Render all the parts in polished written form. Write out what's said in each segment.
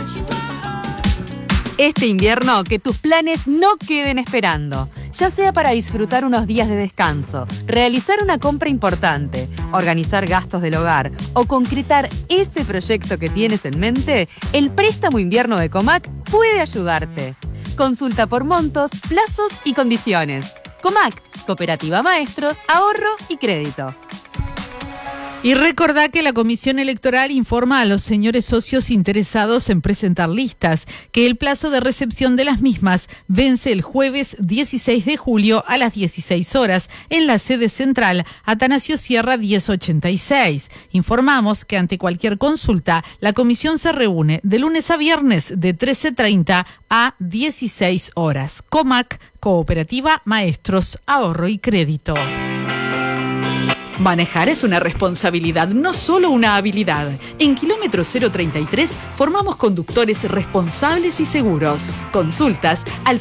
Este invierno, que tus planes no queden esperando. Ya sea para disfrutar unos días de descanso, realizar una compra importante, organizar gastos del hogar o concretar ese proyecto que tienes en mente, el préstamo invierno de Comac puede ayudarte. Consulta por montos, plazos y condiciones. Comac, Cooperativa Maestros, Ahorro y Crédito. Y recordá que la Comisión Electoral informa a los señores socios interesados en presentar listas que el plazo de recepción de las mismas vence el jueves 16 de julio a las 16 horas en la sede central Atanasio Sierra 1086. Informamos que ante cualquier consulta, la comisión se reúne de lunes a viernes de 13:30 a 16 horas. Comac, Cooperativa Maestros, Ahorro y Crédito. Manejar es una responsabilidad, no solo una habilidad. En Kilómetro 033 formamos conductores responsables y seguros. Consultas al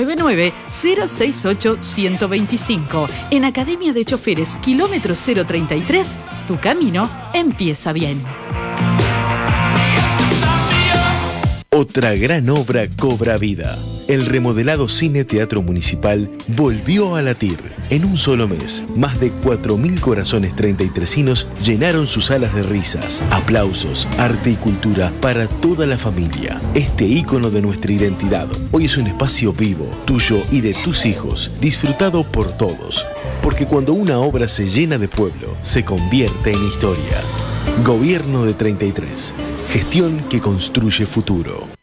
099-068-125. En Academia de Choferes Kilómetro 033, tu camino empieza bien. Otra gran obra cobra vida. El remodelado Cine Teatro Municipal volvió a latir. En un solo mes, más de 4.000 corazones 33inos llenaron sus salas de risas, aplausos, arte y cultura para toda la familia. Este ícono de nuestra identidad hoy es un espacio vivo, tuyo y de tus hijos, disfrutado por todos. Porque cuando una obra se llena de pueblo, se convierte en historia. Gobierno de 33. Gestión que construye futuro.